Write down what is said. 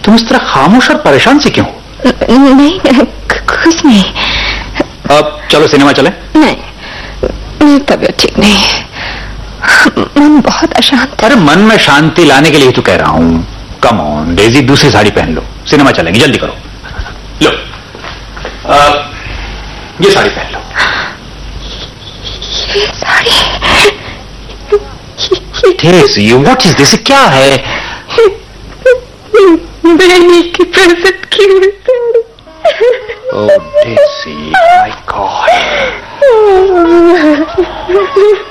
तुम इस तरह खामोश और परेशान से क्यों? नहीं, कुछ नहीं। अब चलो सिनेमा चले। नहीं, मेरी तबीयत ठीक नहीं है, मन बहुत अशांत। अरे मन में शांति लाने के लिए तो कह रहा हूं। कम ऑन डेजी, दूसरी साड़ी पहन लो, सिनेमा चलेंगे, जल्दी करो। लो, ये साड़ी पहन लो। ये sari? Daisy, what is this? क्या है? बहनी की प्रेजेंट की